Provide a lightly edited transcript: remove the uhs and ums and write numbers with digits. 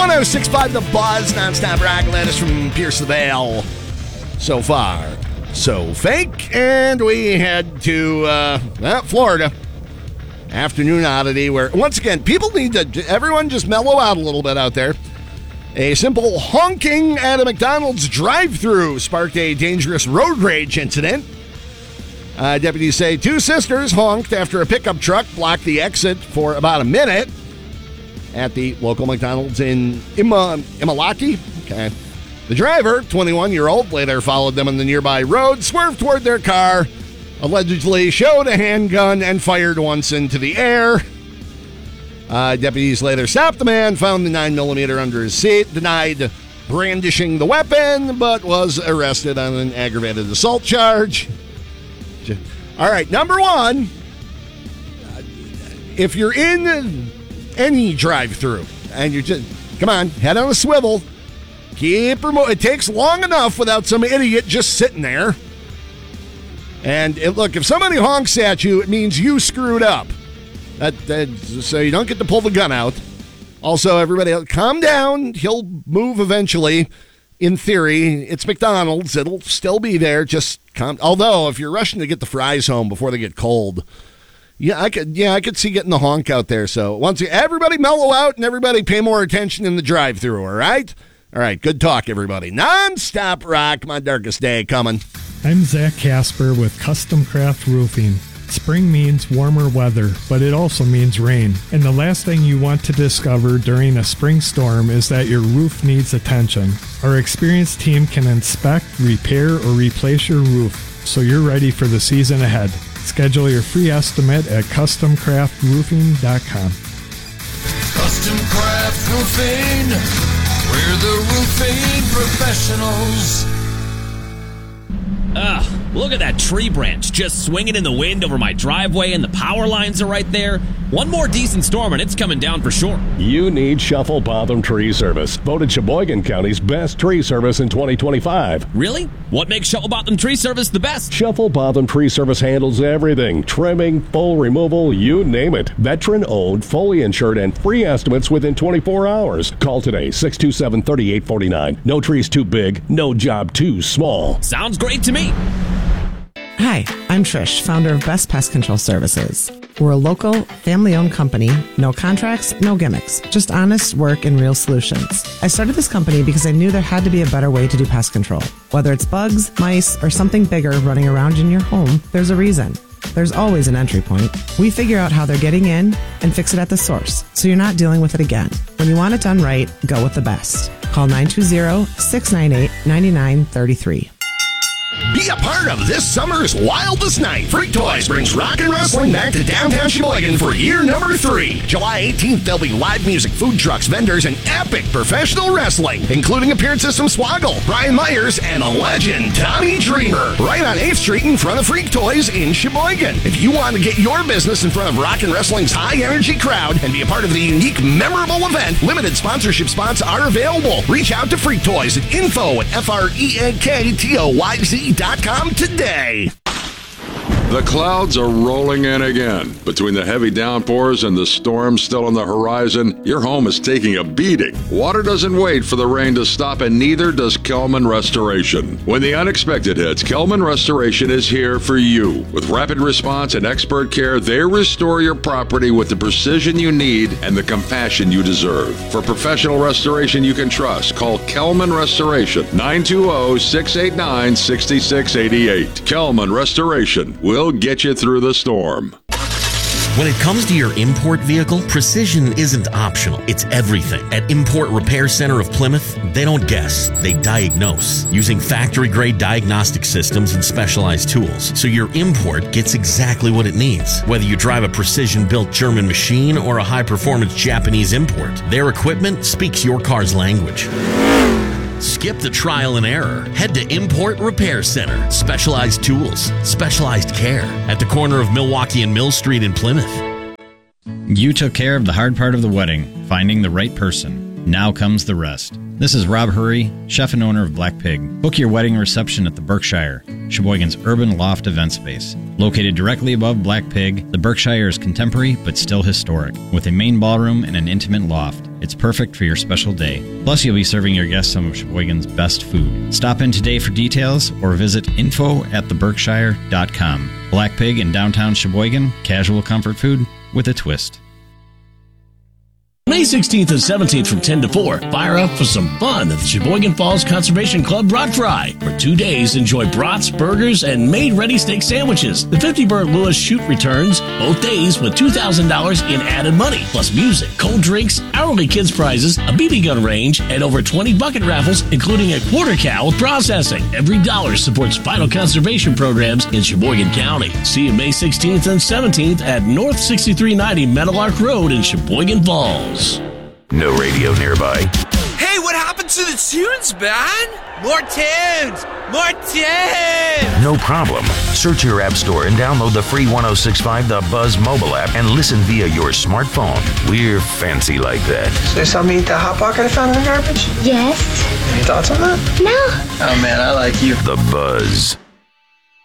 106.5 The Buzz, nonstop rock. Latest from Pierce the Veil. So far, so fake. And we head to Florida. Afternoon oddity, where, once again, people need to, everyone just mellow out a little bit out there. A simple honking at a McDonald's drive-thru sparked a dangerous road rage incident. Deputies say two sisters honked after a pickup truck blocked the exit for about a minute at the local McDonald's in Imalaki. Okay. The driver, 21-year-old, later followed them on the nearby road, swerved toward their car, allegedly showed a handgun, and fired once into the air. Deputies later stopped the man, found the 9mm under his seat, denied brandishing the weapon, but was arrested on an aggravated assault charge. All right, number one, if you're in any drive-thru and you're just, come on, head on a swivel, keep remote. It takes long enough without some idiot just sitting there. And look, if somebody honks at you, it means you screwed up. So you don't get to pull the gun out. Also, everybody else, calm down. He'll move eventually. In theory, it's McDonald's. It'll still be there. Just calm. Although, if you're rushing to get the fries home before they get cold, I could see getting the honk out there. So once again, everybody mellow out and everybody pay more attention in the drive-thru. All right. All right. Good talk, everybody. Non-stop rock. My darkest day coming. I'm Zach Casper with Custom Craft Roofing. Spring means warmer weather, but it also means rain. And the last thing you want to discover during a spring storm is that your roof needs attention. Our experienced team can inspect, repair, or replace your roof so you're ready for the season ahead. Schedule your free estimate at CustomCraftRoofing.com. Custom Craft Roofing, we're the roofing professionals. Look at that tree branch just swinging in the wind over my driveway, and the power lines are right there. One more decent storm and it's coming down for sure. You need Shuffle Botham Tree Service, voted Sheboygan County's best tree service in 2025. Really? What makes Shuffle Botham Tree Service the best? Shuffle Botham Tree Service handles everything. Trimming, full removal, you name it. Veteran-owned, fully insured, and free estimates within 24 hours. Call today, 627-3849. No tree's too big, no job too small. Sounds great to me. Hi, I'm Trish, founder of Best Pest Control Services. We're a local, family-owned company. No contracts, no gimmicks, just honest work and real solutions. I started this company because I knew there had to be a better way to do pest control. Whether it's bugs, mice, or something bigger running around in your home, there's a reason. There's always an entry point. We figure out how they're getting in and fix it at the source, so you're not dealing with it again. When you want it done right, go with the best. Call 920-698-9933. Be a part of this summer's wildest night. Freak Toys brings rock and wrestling back to downtown Sheboygan for year number 3. July 18th, there'll be live music, food trucks, vendors, and epic professional wrestling, including appearances from Swoggle, Brian Myers, and a legend, Tommy Dreamer, right on 8th Street in front of Freak Toys in Sheboygan. If you want to get your business in front of rock and wrestling's high-energy crowd and be a part of the unique, memorable event, limited sponsorship spots are available. Reach out to Freak Toys at info@FREAKTOYZ.com today. The clouds are rolling in again. Between the heavy downpours and the storms still on the horizon, your home is taking a beating. Water doesn't wait for the rain to stop, and neither does Kelman Restoration. When the unexpected hits, Kelman Restoration is here for you. With rapid response and expert care, they restore your property with the precision you need and the compassion you deserve. For professional restoration you can trust, call Kelman Restoration, 920-689-6688. Kelman Restoration will get you through the storm. When it comes to your import vehicle, precision isn't optional. It's everything. At Import Repair Center of Plymouth, they don't guess, they diagnose, using factory-grade diagnostic systems and specialized tools, so your import gets exactly what it needs. Whether you drive a precision-built German machine or a high-performance Japanese import, their equipment speaks your car's language. Skip the trial and error. Head to Import Repair Center. Specialized tools, specialized care. At the corner of Milwaukee and Mill Street in Plymouth. You took care of the hard part of the wedding, finding the right person. Now comes the rest. This is Rob Hurry, chef and owner of Black Pig. Book your wedding reception at the Berkshire, Sheboygan's urban loft event space. Located directly above Black Pig, the Berkshire is contemporary but still historic, with a main ballroom and an intimate loft. It's perfect for your special day. Plus, you'll be serving your guests some of Sheboygan's best food. Stop in today for details or visit info@theberkshire.com. Black Pig in downtown Sheboygan, casual comfort food with a twist. May 16th and 17th from 10 to 4, fire up for some fun at the Sheboygan Falls Conservation Club Brat Fry. For 2 days, enjoy brats, burgers, and made-ready steak sandwiches. The 50 Burt Lewis Shoot returns both days with $2,000 in added money, plus music, cold drinks, hourly kids prizes, a BB gun range, and over 20 bucket raffles, including a quarter cow with processing. Every dollar supports vital conservation programs in Sheboygan County. See you May 16th and 17th at North 6390 Meadowlark Road in Sheboygan Falls. No radio nearby. Hey, what happened to the tunes, man? More tunes! More tunes! No problem. Search your app store and download the free 1065 The Buzz mobile app and listen via your smartphone. We're fancy like that. Is there something to eat that Hot Pocket I found in the garbage? Yes. Any thoughts on that? No. Oh man, I like you. The Buzz.